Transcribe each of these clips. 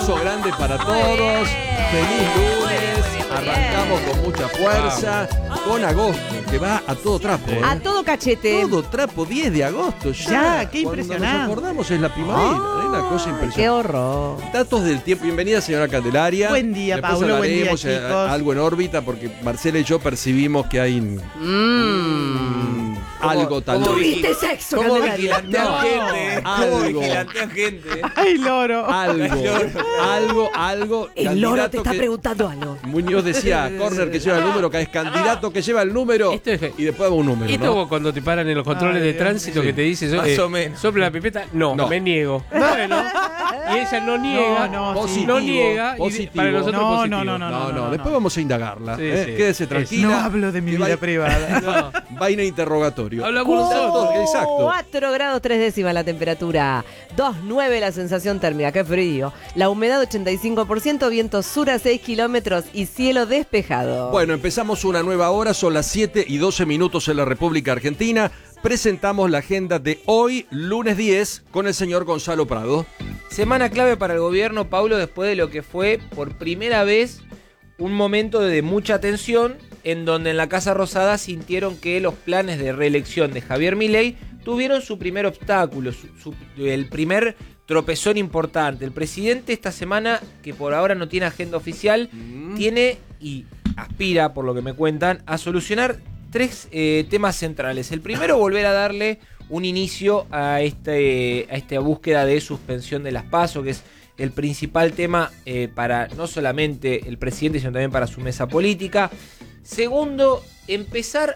abrazo grande para todos. Feliz lunes. Arrancamos con mucha fuerza. Con agosto, que va a todo trapo. A todo cachete. Todo trapo, 10 de agosto. Ya, qué impresionante. Cuando nos acordamos es la primavera. Es una cosa impresionante. Qué horror. Datos del tiempo. Bienvenida, señora Candelaria. Buen día, Después Paulo. Buen día, hablaremos, chicos. algo en órbita, porque Marcela y yo percibimos que hay algo tal vez. ¿Tuviste sexo, ¿Cómo Candelaria? vigilantean No, gente? ¿Cómo algo. vigilantean gente? ¡Ay, loro! Algo. El loro Candidato te está que- preguntando algo. Muñoz decía, corner que lleva el número, que es candidato que lleva el número Esto es- y después va un número, Esto ¿no? como cuando te paran en los controles Ay, de Dios tránsito mío. que te dicen, Más o menos. sopla la pipeta. No, No. me niego. Bueno, y ella no niega. No, Positivo, no niega. Y positivo. para nosotros No, positivo. no. Después vamos a indagarla. Sí, sí. Quédese tranquila. No hablo de mi que vida va- privada. No. Vaina interrogatorio. Hablamos nosotros. Exacto. 4 grados 3 décimas la temperatura, 2,9 la sensación térmica, qué frío. La humedad 85%, viento sur a 6 kilómetros y cielo despejado. Bueno, empezamos una nueva hora, son las 7:12 en la República Argentina. Presentamos la agenda de hoy, lunes 10, con el señor Gonzalo Prado. Semana clave para el gobierno, Paulo, después de lo que fue por primera vez un momento de mucha tensión, en donde en la Casa Rosada sintieron que los planes de reelección de Javier Milei tuvieron su primer obstáculo, el primer tropezón importante. El presidente esta semana, que por ahora no tiene agenda oficial, tiene y aspira, por lo que me cuentan, a solucionar 3 temas centrales. El primero, volver a darle un inicio a esta búsqueda de suspensión de las PASO, que es el principal tema para no solamente el presidente, sino también para su mesa política. Segundo, empezar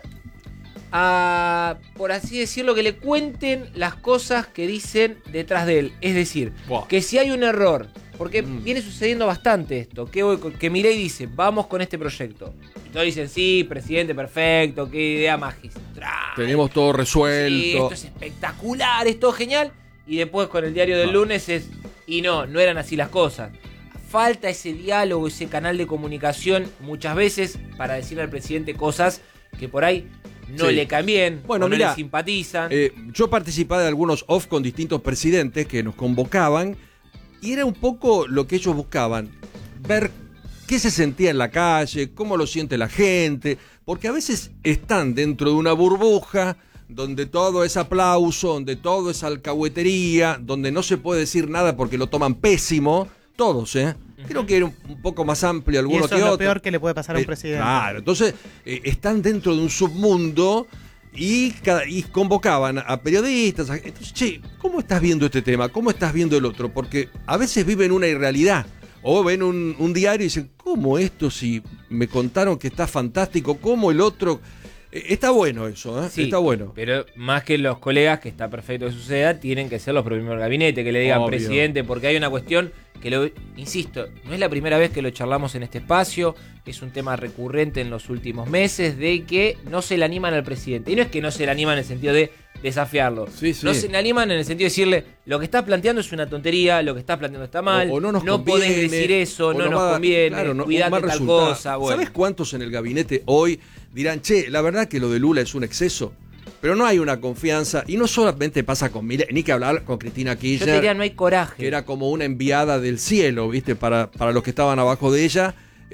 a, por así decirlo, que le cuenten las cosas que dicen detrás de él. Es decir, Buah. que si hay un error, porque viene sucediendo bastante esto, que Milei dice, vamos con este proyecto. Y todos dicen, sí, presidente, perfecto, qué idea magistral. Tenemos todo Sí, resuelto. esto es espectacular, es todo genial. Y después con el diario del lunes es, y no eran así las cosas. Falta ese diálogo, ese canal de comunicación muchas veces para decirle al presidente cosas que por ahí no Sí. le caen bien, Bueno, o no mirá, le simpatizan. Yo participaba de algunos off con distintos presidentes que nos convocaban y era un poco lo que ellos buscaban, ver qué se sentía en la calle, cómo lo siente la gente, porque a veces están dentro de una burbuja donde todo es aplauso, donde todo es alcahuetería, donde no se puede decir nada porque lo toman pésimo, todos, Creo que era un poco más amplio Y alguno eso que es lo otro. peor que le puede pasar a un presidente. Claro, entonces están dentro de un submundo y convocaban a periodistas. Entonces, che, ¿cómo estás viendo este tema? ¿Cómo estás viendo el otro? Porque a veces viven una irrealidad. O ven un diario y dicen, ¿cómo esto si me contaron que está fantástico? ¿Cómo el otro? Está bueno eso, Sí, está bueno. Pero más que los colegas, que está perfecto que suceda, tienen que ser los primeros del gabinete, que le digan Obvio. presidente, porque hay una cuestión que insisto, no es la primera vez que lo charlamos en este espacio, es un tema recurrente en los últimos meses, de que no se le animan al presidente. Y no es que no se le animan en el sentido de desafiarlo. Sí, sí. No se le animan en el sentido de decirle, lo que estás planteando es una tontería, lo que estás planteando está mal, O no nos no conviene, podés decir eso, o no no nos va a- conviene, claro, no- cuidate mal tal resultado. cosa. Bueno. ¿Sabes cuántos en el gabinete hoy dirán, che, la verdad que lo de Lula es un exceso? Pero no hay una confianza, y no solamente pasa con Milei, ni que hablar con Cristina Yo te Kirchner, diría, no hay coraje. que era como una enviada del cielo, ¿viste? Para los que estaban abajo de ella,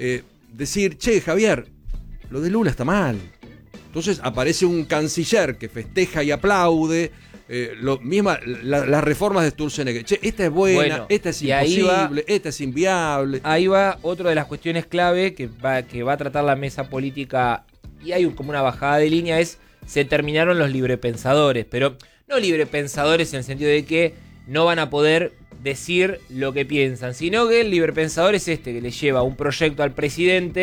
decir, che, Javier, lo de Lula está mal. Entonces aparece un canciller que festeja y aplaude, las reformas de Sturzenegger. Che, esta es buena, Bueno, esta es y ahí imposible, esta es inviable. Ahí va otra de las cuestiones clave que va a tratar la mesa política, y hay como una bajada de línea, se terminaron los librepensadores, pero no librepensadores en el sentido de que no van a poder decir lo que piensan, sino que el librepensador es que le lleva un proyecto al presidente